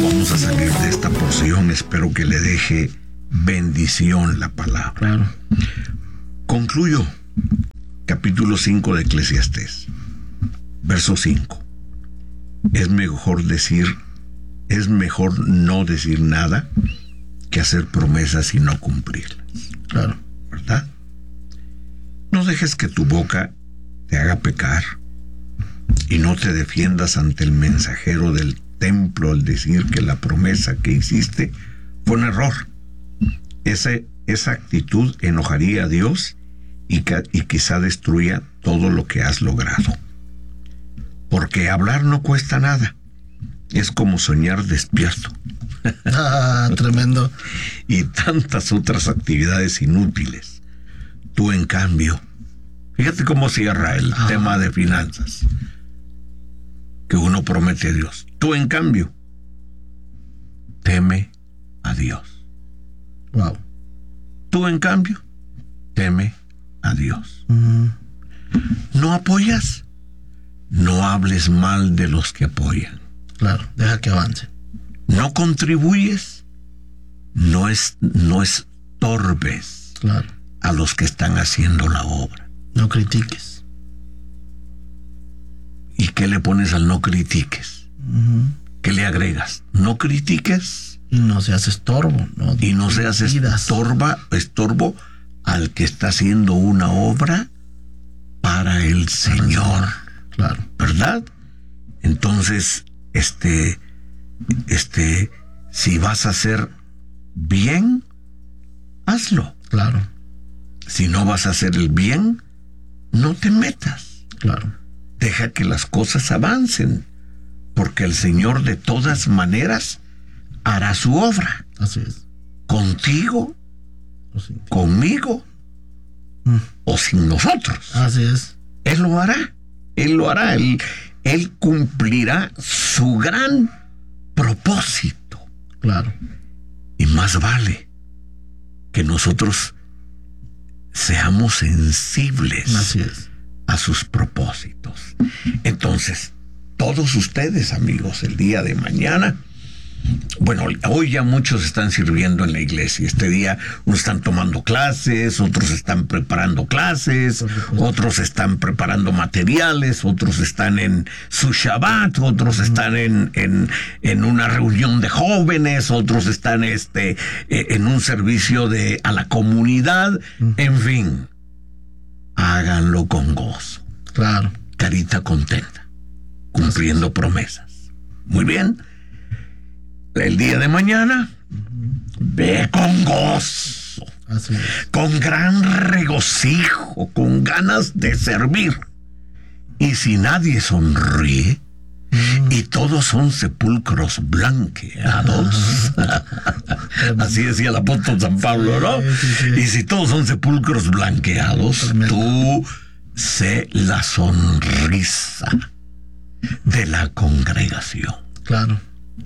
vamos a salir de esta porción. Espero que le deje bendición la palabra. Claro. Concluyo. Capítulo 5 de Eclesiastés. Verso 5. Es mejor no decir nada que hacer promesas y no cumplirlas. Claro. ¿Verdad? No dejes que tu boca te haga pecar y no te defiendas ante el mensajero del templo al decir que la promesa que hiciste fue un error. Esa actitud enojaría a Dios y quizá destruya todo lo que has logrado. Porque hablar no cuesta nada. Es como soñar despierto. Tremendo. Y tantas otras actividades inútiles. Tú, en cambio, fíjate cómo cierra el tema de finanzas que uno promete a Dios. Tú, en cambio, teme a Dios. Wow. Tú, en cambio, teme a Dios. ¿No apoyas? No hables mal de los que apoyan. Claro, deja que avance. ¿No contribuyes? No estorbes, claro, a los que están haciendo la obra. No critiques. ¿Y qué le pones al no critiques? ¿Qué le agregas? No critiques. Y no seas estorbo, ¿no? Y no seas estorbo al que está haciendo una obra para el Señor. Claro. ¿Verdad? Entonces, si vas a hacer bien, hazlo. Claro. Si no vas a hacer el bien, no te metas. Claro. Deja que las cosas avancen, porque el Señor de todas maneras hará su obra. Así es. Contigo, conmigo, o sin nosotros. Así es. Él lo hará. Él lo hará. Él cumplirá su gran propósito. Claro. Y más vale que nosotros seamos sensibles. Así es. A sus propósitos. Entonces, todos ustedes, amigos, el día de mañana, bueno, hoy ya muchos están sirviendo en la iglesia. Este día unos están tomando clases, otros están preparando clases, otros están preparando materiales, otros están en su Shabbat, otros están en una reunión de jóvenes, otros están en un servicio a la comunidad. En fin, háganlo con gozo. Claro. Carita contenta, cumpliendo promesas. Muy bien. El día de mañana, ve con gozo, con gran regocijo, con ganas de servir. Y si nadie sonríe, y todos son sepulcros blanqueados, así decía el apóstol San Pablo, ¿no? Sí. Y si todos son sepulcros blanqueados, tú sé la sonrisa de la congregación. Claro.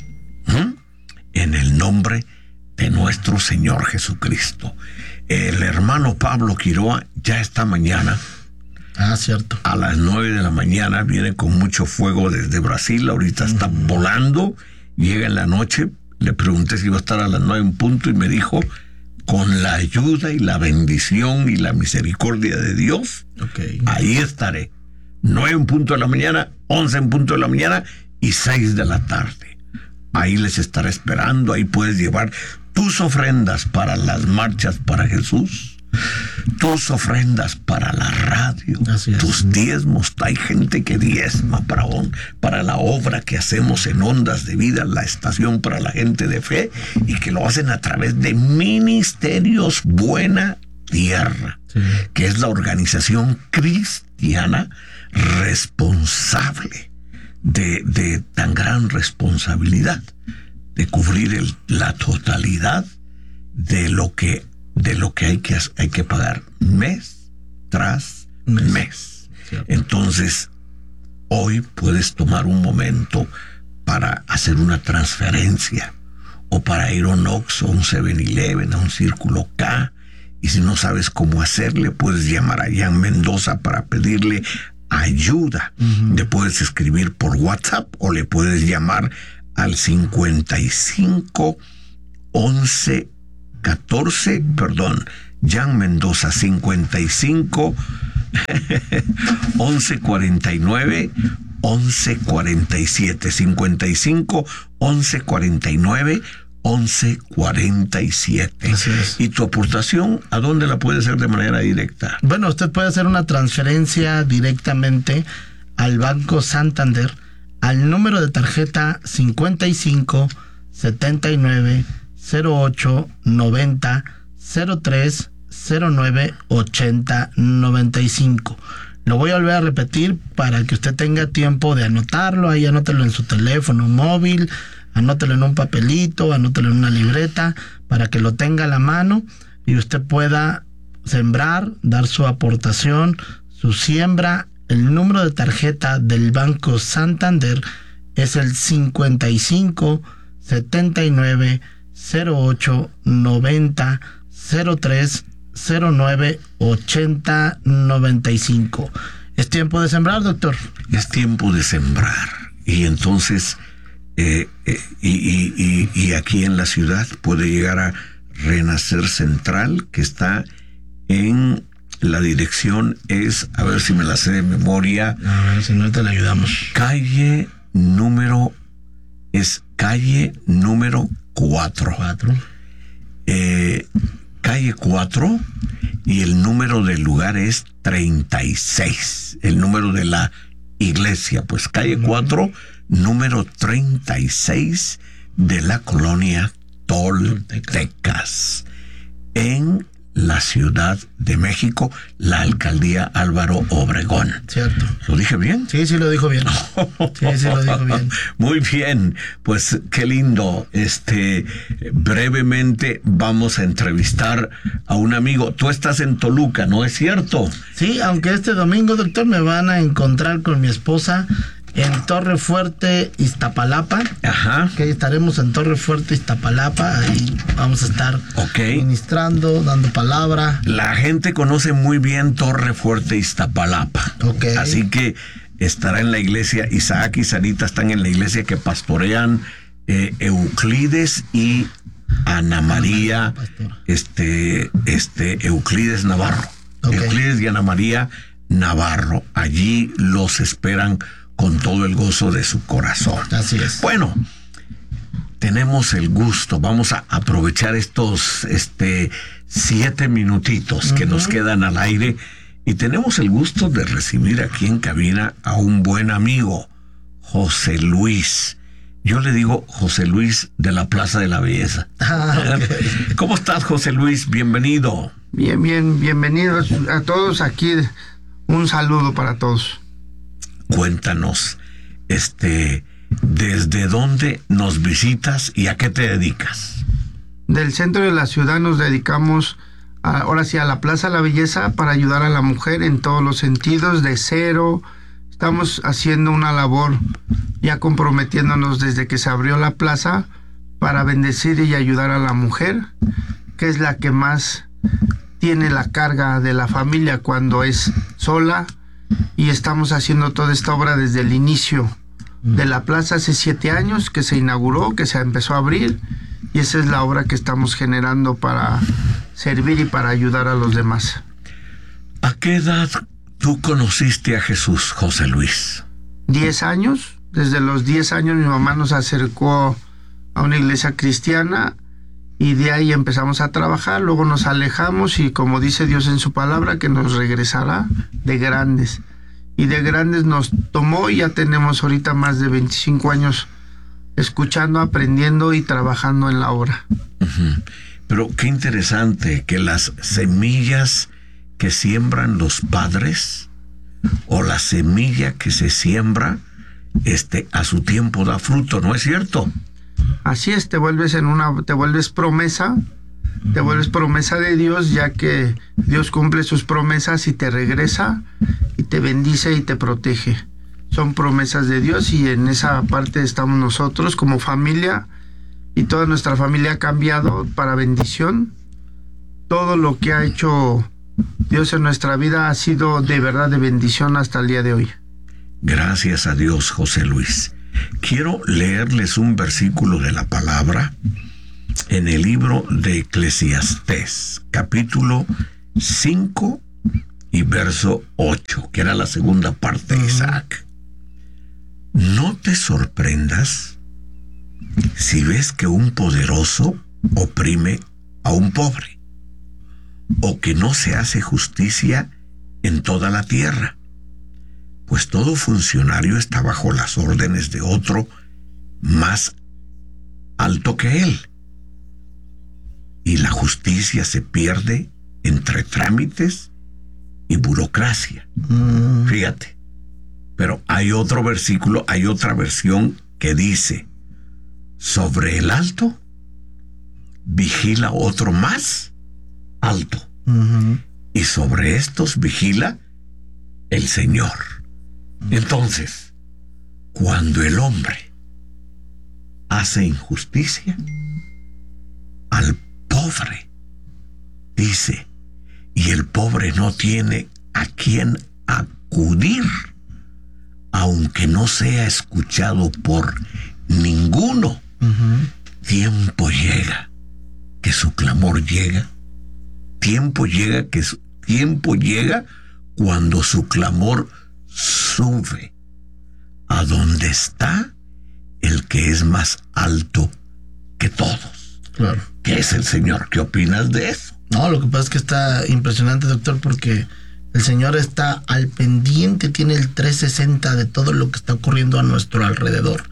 En el nombre de nuestro Señor Jesucristo. El hermano Pablo Quiroa ya esta mañana, cierto, a las 9 de la mañana, viene con mucho fuego desde Brasil. Ahorita está volando, llega en la noche. Le pregunté si iba a estar a las 9 en punto y me dijo, con la ayuda y la bendición y la misericordia de Dios, ahí estaré. 9 en punto de la mañana, 11 en punto de la mañana y 6 de la tarde. Ahí les estaré esperando. Ahí puedes llevar tus ofrendas para las marchas para Jesús, tus ofrendas para la radio, tus diezmos. Hay gente que diezma para la obra que hacemos en Ondas de Vida, la estación para la gente de fe, y que lo hacen a través de Ministerios Buena Tierra, que es la organización cristiana responsable de tan gran responsabilidad de cubrir la totalidad de lo que hay que pagar mes tras mes. Entonces, hoy puedes tomar un momento para hacer una transferencia, o para ir a un Oxxo, a un 7-Eleven, a un Círculo K, y si no sabes cómo hacerle, puedes llamar a Jan Mendoza para pedirle ayuda. Le puedes escribir por WhatsApp o le puedes llamar al 55 11 14, perdón, Jan Mendoza, 55 11 49 11 47, 55 11 49 11 47. Así es. ¿Y tu aportación a dónde la puede hacer de manera directa? Bueno, usted puede hacer una transferencia directamente al Banco Santander al número de tarjeta 55 79 08 90 03 09 80 95. Lo voy a volver a repetir para que usted tenga tiempo de anotarlo. Ahí anótelo en su teléfono móvil, anótelo en un papelito, anótelo en una libreta para que lo tenga a la mano y usted pueda sembrar, dar su aportación, su siembra. El número de tarjeta del Banco Santander es el 55 79 08 90 03 09 80 95. ¿Es tiempo de sembrar, doctor? Es tiempo de sembrar. Y entonces, y aquí en la ciudad puede llegar a Renacer Central, que está en la dirección, a ver si me la sé de memoria. A ver si no te le ayudamos. Calle número 4. Calle 4 y el número del lugar es 36. El número de la iglesia, pues calle 4, número 36 de la colonia Toltecas, en la Ciudad de México, la alcaldía Álvaro Obregón. Cierto. ¿Lo dije bien? Sí, sí lo dijo bien. Sí, sí lo dijo bien. Muy bien, pues qué lindo. Brevemente vamos a entrevistar a un amigo. Tú estás en Toluca, ¿no es cierto? Sí, aunque este domingo, doctor, me van a encontrar con mi esposa en Torre Fuerte, Iztapalapa. Ajá. Que estaremos en Torre Fuerte, Iztapalapa. Ahí vamos a estar ministrando, dando palabra. La gente conoce muy bien Torre Fuerte, Iztapalapa. Okay. Así que estará en la iglesia. Isaac y Sarita están en la iglesia que pastorean Euclides y Ana María, Euclides Navarro. Okay. Euclides y Ana María Navarro. Allí los esperan con todo el gozo de su corazón. Así es. Bueno, tenemos el gusto, vamos a aprovechar estos 7 minutitos que nos quedan al aire y tenemos el gusto de recibir aquí en cabina a un buen amigo, José Luis. Yo le digo José Luis de la Plaza de la Belleza. Okay. ¿Cómo estás, José Luis? Bienvenido. Bien, bienvenidos a todos aquí. Un saludo para todos. Cuéntanos, ¿desde dónde nos visitas y a qué te dedicas? Del centro de la ciudad nos dedicamos ahora sí a la Plaza de la Belleza para ayudar a la mujer en todos los sentidos, de cero. Estamos haciendo una labor ya comprometiéndonos desde que se abrió la plaza para bendecir y ayudar a la mujer, que es la que más tiene la carga de la familia cuando es sola. Y estamos haciendo toda esta obra desde el inicio de la plaza hace 7 años que se inauguró, que se empezó a abrir, y esa es la obra que estamos generando para servir y para ayudar a los demás. ¿A qué edad tú conociste a Jesús, José Luis? 10 años. Desde los 10 años mi mamá nos acercó a una iglesia cristiana y de ahí empezamos a trabajar, luego nos alejamos y como dice Dios en su palabra que nos regresará de grandes. Y de grandes nos tomó y ya tenemos ahorita más de 25 años escuchando, aprendiendo y trabajando en la obra. Uh-huh. Pero qué interesante que las semillas que siembran los padres o la semilla que se siembra a su tiempo da fruto, ¿no es cierto? Así es, te vuelves promesa de Dios, ya que Dios cumple sus promesas y te regresa y te bendice y te protege. Son promesas de Dios y en esa parte estamos nosotros como familia y toda nuestra familia ha cambiado para bendición. Todo lo que ha hecho Dios en nuestra vida ha sido de verdad de bendición hasta el día de hoy. Gracias a Dios, José Luis. Quiero leerles un versículo de la palabra en el libro de Eclesiastés, capítulo 5 y verso 8, que era la segunda parte de Isaac. No te sorprendas si ves que un poderoso oprime a un pobre, o que no se hace justicia en toda la tierra, pues todo funcionario está bajo las órdenes de otro más alto que él, y la justicia se pierde entre trámites y burocracia. Fíjate, pero hay otro versículo, hay otra versión que dice: sobre el alto vigila otro más alto, y sobre estos vigila el Señor. Entonces, cuando el hombre hace injusticia al pobre, dice, y el pobre no tiene a quien acudir, aunque no sea escuchado por ninguno, tiempo llega que su clamor llega, tiempo llega cuando su clamor sube a donde está el que es más alto que todos, Claro. que es el Señor. ¿Qué opinas de eso? No, lo que pasa es que está impresionante, doctor, porque el Señor está al pendiente, tiene el 360 de todo lo que está ocurriendo a nuestro alrededor.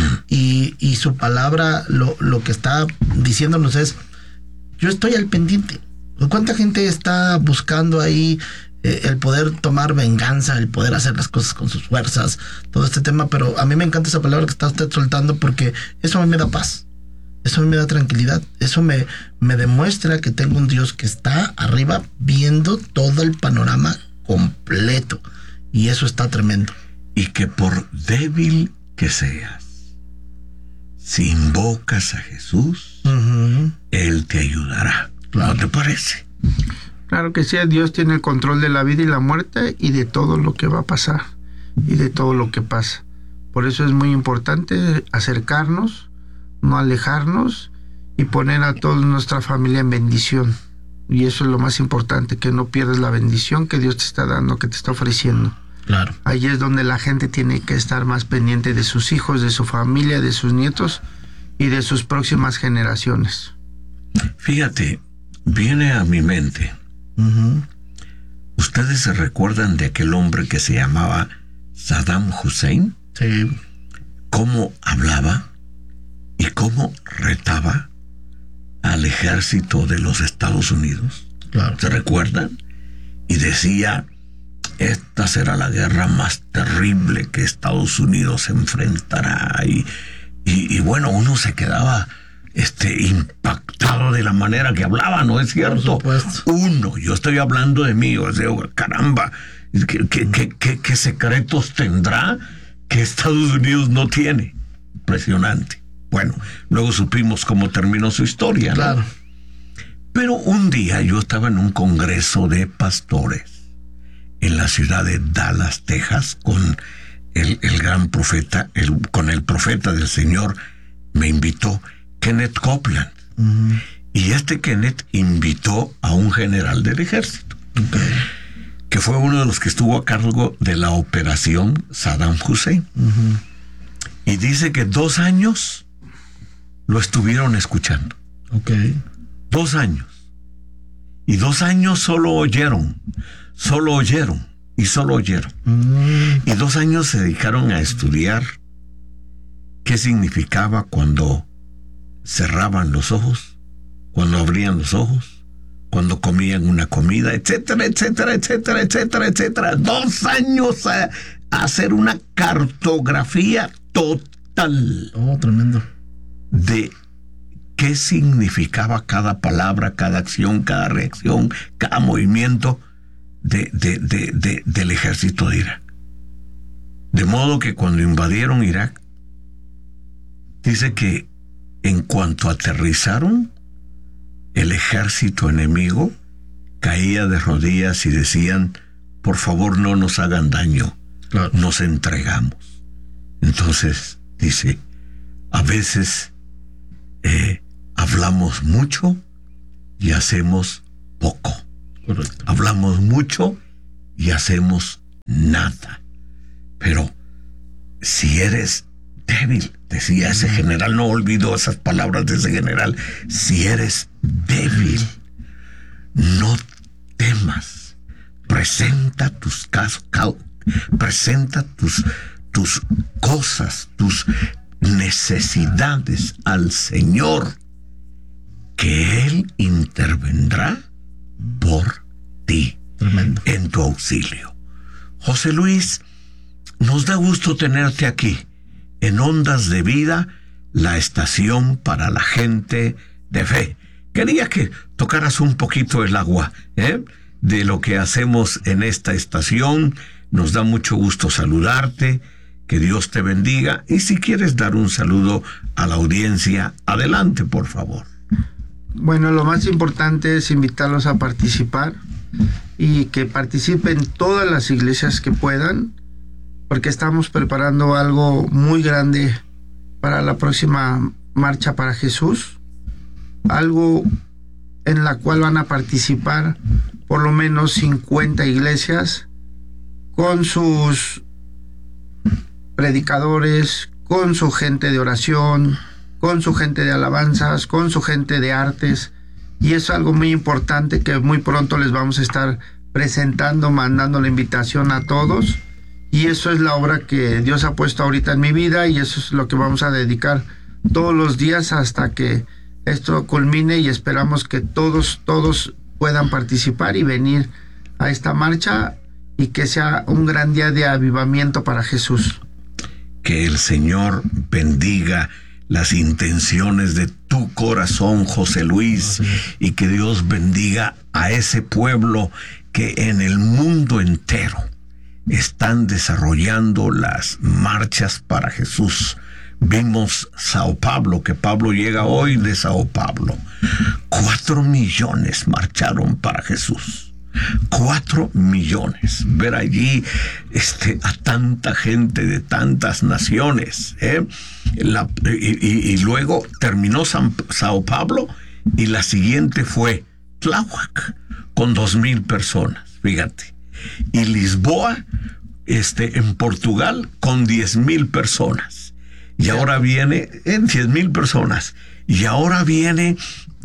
Y su palabra lo que está diciéndonos es: yo estoy al pendiente. ¿Cuánta gente está buscando ahí el poder tomar venganza, el poder hacer las cosas con sus fuerzas, todo este tema? Pero a mí me encanta esa palabra que está usted soltando, porque eso a mí me da paz, eso a mí me da tranquilidad, eso me demuestra que tengo un Dios que está arriba viendo todo el panorama completo, y eso está tremendo. Y que por débil que seas, si invocas a Jesús, Él te ayudará. Claro. ¿No te parece? Claro que sí, Dios tiene el control de la vida y la muerte y de todo lo que va a pasar y de todo lo que pasa. Por eso es muy importante acercarnos, no alejarnos, y poner a toda nuestra familia en bendición. Y eso es lo más importante, que no pierdas la bendición que Dios te está dando, que te está ofreciendo. Claro. Ahí es donde la gente tiene que estar más pendiente de sus hijos, de su familia, de sus nietos y de sus próximas generaciones. Fíjate, viene a mi mente. ¿Ustedes se recuerdan de aquel hombre que se llamaba Saddam Hussein? Sí. ¿Cómo hablaba y cómo retaba al ejército de los Estados Unidos? Claro. ¿Se recuerdan? Y decía: esta será la guerra más terrible que Estados Unidos enfrentará. Y bueno, uno se quedaba impactado de la manera que hablaba, ¿no es cierto? Por supuesto. Yo estoy hablando de mí, o sea, caramba, ¿qué secretos tendrá que Estados Unidos no tiene? Impresionante. Bueno, luego supimos cómo terminó su historia, ¿no? Claro. Pero un día yo estaba en un congreso de pastores en la ciudad de Dallas, Texas, con el gran profeta, con el profeta del Señor. Me invitó Kenneth Copeland. Y Kenneth invitó a un general del ejército, que fue uno de los que estuvo a cargo de la operación Saddam Hussein. Y dice que 2 años lo estuvieron escuchando. 2 años. Y 2 años solo oyeron. Y 2 años se dedicaron a estudiar qué significaba cuando cerraban los ojos, cuando abrían los ojos, cuando comían una comida, etcétera, etcétera, etcétera, etcétera, etcétera. 2 años a hacer una cartografía total. Oh, tremendo. De qué significaba cada palabra, cada acción, cada reacción, cada movimiento del ejército de Irak. De modo que cuando invadieron Irak, dice que en cuanto aterrizaron, el ejército enemigo caía de rodillas y decían: por favor, no nos hagan daño, Claro. nos entregamos. Entonces dice, a veces hablamos mucho y hacemos poco. Correcto. Hablamos mucho y hacemos nada. Pero si eres débil, decía ese general, no olvido esas palabras de ese general, si eres débil, no temas, presenta tus presenta tus cosas, tus necesidades al Señor, que Él intervendrá por ti. Tremendo. En tu auxilio. José Luis, nos da gusto tenerte aquí en Ondas de Vida, la estación para la gente de fe. Quería que tocaras un poquito el agua de lo que hacemos en esta estación. Nos da mucho gusto saludarte, que Dios te bendiga, y si quieres dar un saludo a la audiencia, adelante, por favor. Bueno, lo más importante es invitarlos a participar y que participen todas las iglesias que puedan, porque estamos preparando algo muy grande para la próxima Marcha para Jesús, algo en la cual van a participar por lo menos 50 iglesias con sus predicadores, con su gente de oración, con su gente de alabanzas, con su gente de artes, y es algo muy importante que muy pronto les vamos a estar presentando, mandando la invitación a todos, y eso es la obra que Dios ha puesto ahorita en mi vida, y eso es lo que vamos a dedicar todos los días hasta que esto culmine, y esperamos que todos puedan participar y venir a esta marcha y que sea un gran día de avivamiento para Jesús. Que el Señor bendiga las intenciones de tu corazón, José Luis, y que Dios bendiga a ese pueblo que en el mundo entero están desarrollando las marchas para Jesús. Vimos Sao Paulo, que Pablo llega hoy de Sao Paulo. 4 millones marcharon para Jesús. 4 millones. Ver allí a tanta gente de tantas naciones. Y luego terminó Sao Paulo y la siguiente fue Tláhuac con 2,000 personas. Fíjate. Y Lisboa, en Portugal, con 10,000 personas. Y ahora viene 10,000 personas. Y ahora viene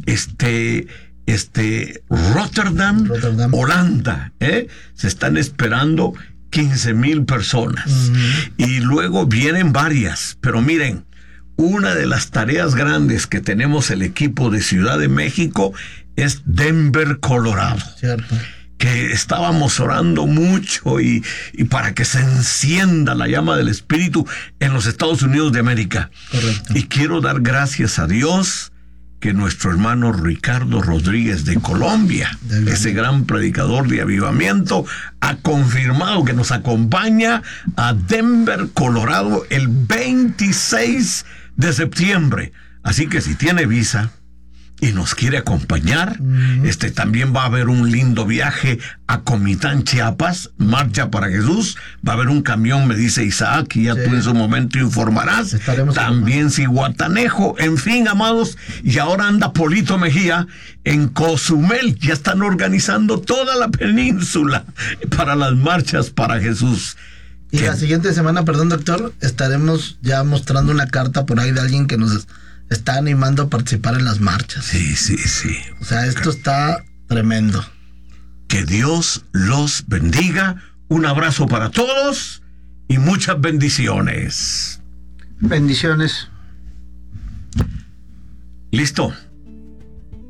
Rotterdam, Holanda, se están esperando 15,000 personas. Y luego vienen varias, pero miren, una de las tareas grandes que tenemos el equipo de Ciudad de México es Denver, Colorado. Cierto. Que estábamos orando mucho y para que se encienda la llama del Espíritu en los Estados Unidos de América. Correcto. Y quiero dar gracias a Dios que nuestro hermano Ricardo Rodríguez de Colombia, ese gran predicador de avivamiento, ha confirmado que nos acompaña a Denver, Colorado, el 26 de septiembre. Así que si tiene visa y nos quiere acompañar, también va a haber un lindo viaje a Comitán, Chiapas, Marcha para Jesús. Va a haber un camión, me dice Isaac, y ya tú en su momento informarás. También Zihuatanejo, en fin, amados. Y ahora anda Polito Mejía en Cozumel. Ya están organizando toda la península para las marchas para Jesús. Y la siguiente semana, perdón, doctor, estaremos ya mostrando una carta por ahí de alguien que nos está animando a participar en las marchas. Sí. O sea, esto está tremendo. Que Dios los bendiga. Un abrazo para todos y muchas bendiciones. Bendiciones. Listo.